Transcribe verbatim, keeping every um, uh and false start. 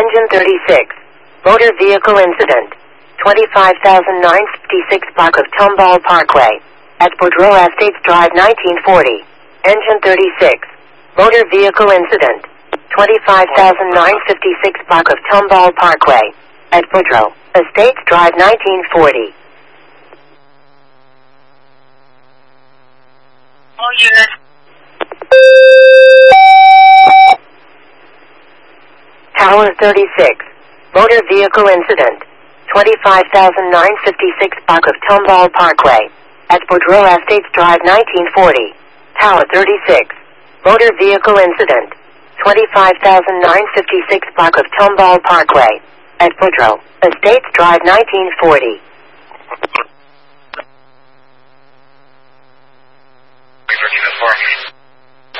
Engine thirty-six. Motor vehicle incident. twenty-five thousand nine hundred fifty-six block of Tomball Parkway. At Boudreaux Estates Drive nineteen forty. Engine thirty-six. Motor vehicle incident. twenty-five thousand nine hundred fifty-six block of Tomball Parkway. At Boudreaux Estates Drive nineteen forty. All units. Tower thirty-six. Motor vehicle incident. twenty-five thousand nine hundred fifty-six block of Tomball Parkway. At Boudreaux Estates Drive nineteen forty. Tower thirty-six. Motor vehicle incident. twenty-five thousand nine hundred fifty-six block of Tomball Parkway. At Boudreaux Estates Drive nineteen forty.